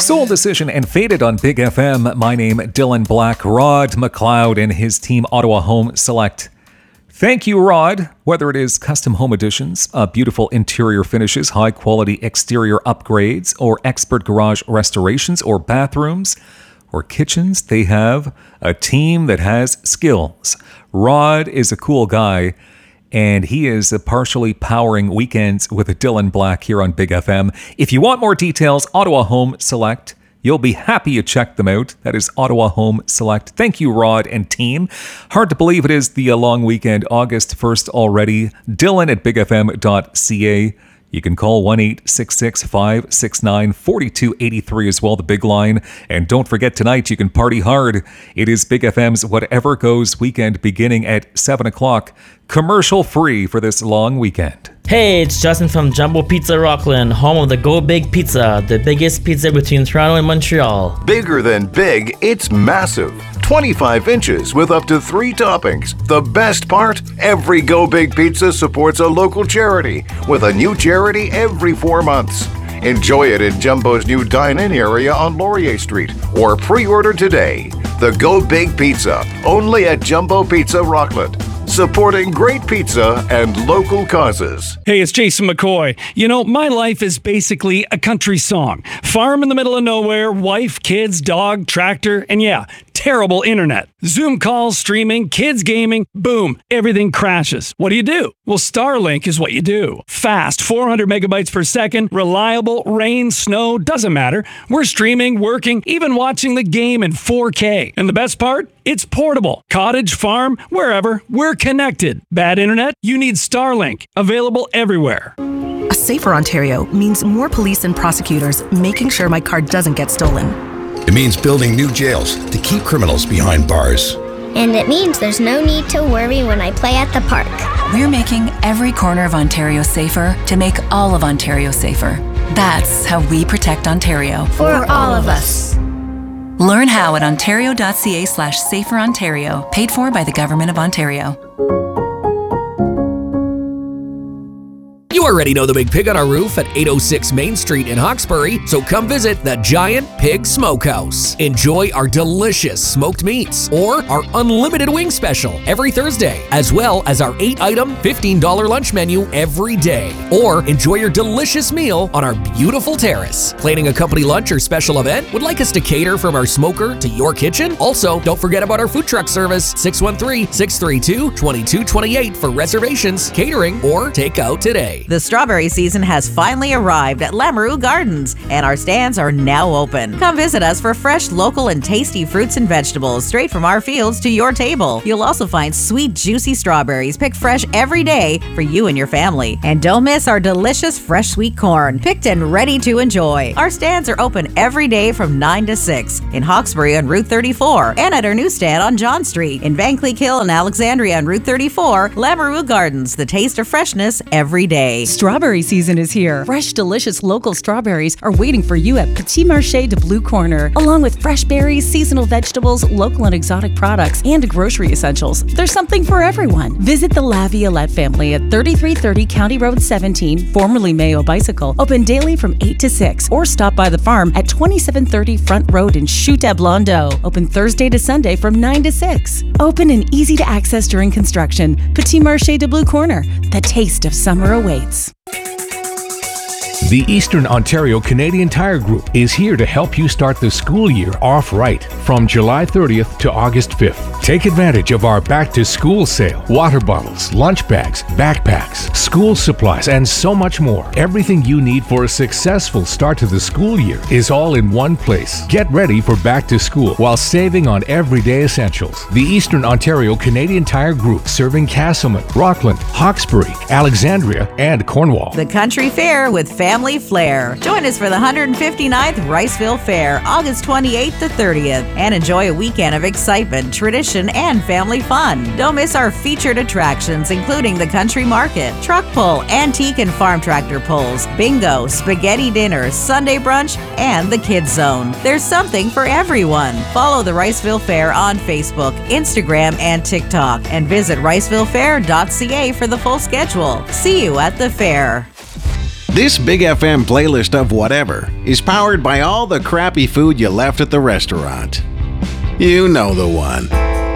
Soul Decision and Faded on Big FM. My name, Dylan Black. Rod McLeod and his team, Ottawa Home Select. Thank you, Rod. Whether it is custom home additions, beautiful interior finishes, high-quality exterior upgrades, or expert garage restorations, or bathrooms, or kitchens, they have a team that has skills. Rod is a cool guy, and he is partially powering weekends with Dylan Black here on Big FM. If you want more details, Ottawa Home Select. You'll be happy you checked them out. That is Ottawa Home Select. Thank you, Rod and team. Hard to believe it is the long weekend, August 1st already. Dylan at bigfm.ca. You can call 1-866-569-4283 as well, the big line. And don't forget, tonight you can party hard. It is Big FM's Whatever Goes weekend beginning at 7 o'clock. Commercial free for this long weekend. Hey, it's Justin from Jumbo Pizza Rockland, home of the Go Big Pizza, the biggest pizza between Toronto and Montreal. Bigger than big, it's massive. 25 inches with up to 3 toppings. The best part? Every Go Big Pizza supports a local charity, with a new charity every 4 months. Enjoy it in Jumbo's new dine-in area on Laurier Street, or pre-order today. The Go Big Pizza, only at Jumbo Pizza Rockland. Supporting great pizza and local causes. Hey, it's Jason McCoy. You know, my life is basically a country song. Farm in the middle of nowhere, wife, kids, dog, tractor, and yeah, terrible internet. Zoom calls, streaming, kids gaming, boom, everything crashes. What do? Well, Starlink is what you do. Fast, 400 megabytes per second, reliable, rain, snow, doesn't matter. We're streaming, working, even watching the game in 4K. And the best part? It's portable. Cottage, farm, wherever, we're connected. Bad internet? You need Starlink. Available everywhere. A safer Ontario means more police and prosecutors making sure my car doesn't get stolen. It means building new jails to keep criminals behind bars. And it means there's no need to worry when I play at the park. We're making every corner of Ontario safer to make all of Ontario safer. That's how we protect Ontario. For all of us. Learn how at ontario.ca/saferontario, paid for by the Government of Ontario. You already know the Big Pig on our roof at 806 Main Street in Hawkesbury, so come visit the Giant Pig Smokehouse. Enjoy our delicious smoked meats or our unlimited wing special every Thursday, as well as our 8-item $15 lunch menu every day. Or enjoy your delicious meal on our beautiful terrace. Planning a company lunch or special event? Would like us to cater from our smoker to your kitchen? Also, don't forget about our food truck service, 613-632-2228 for reservations, catering, or takeout today. The strawberry season has finally arrived at Lamoureux Gardens, and our stands are now open. Come visit us for fresh, local, and tasty fruits and vegetables straight from our fields to your table. You'll also find sweet, juicy strawberries picked fresh every day for you and your family. And don't miss our delicious fresh sweet corn, picked and ready to enjoy. Our stands are open every day from 9 to 6 in Hawkesbury on Route 34 and at our new stand on John Street. In Van Cleek Hill and Alexandria on Route 34, Lamoureux Gardens, the taste of freshness every day. Strawberry season is here. Fresh, delicious local strawberries are waiting for you at Petit Marché de Blue Corner, along with fresh berries, seasonal vegetables, local and exotic products, and grocery essentials. There's something for everyone. Visit the La Violette family at 3330 County Road 17, formerly Mayo Bicycle, open daily from 8 to 6, or stop by the farm at 2730 Front Road in Chute à Blondeau, open Thursday to Sunday from 9 to 6. Open and easy to access during construction. Petit Marché de Blue Corner, the taste of summer awaits. The Eastern Ontario Canadian Tire Group is here to help you start the school year off right from July 30th to August 5th. Take advantage of our back-to-school sale. Water bottles, lunch bags, backpacks, school supplies, and so much more. Everything you need for a successful start to the school year is all in one place. Get ready for back to school while saving on everyday essentials. The Eastern Ontario Canadian Tire Group, serving Castleman, Rockland, Hawkesbury, Alexandria, and Cornwall. The Country Fair with Family Flair. Join us for the 159th Riceville Fair, August 28th to 30th, and enjoy a weekend of excitement, tradition, and family fun. Don't miss our featured attractions, including the Country Market, Truck Pull, Antique and Farm Tractor Pulls, Bingo, Spaghetti Dinner, Sunday Brunch, and the Kids Zone. There's something for everyone. Follow the Riceville Fair on Facebook, Instagram, and TikTok, and visit ricevillefair.ca for the full schedule. See you at the fair. This Big FM playlist of whatever is powered by all the crappy food you left at the restaurant. You know the one.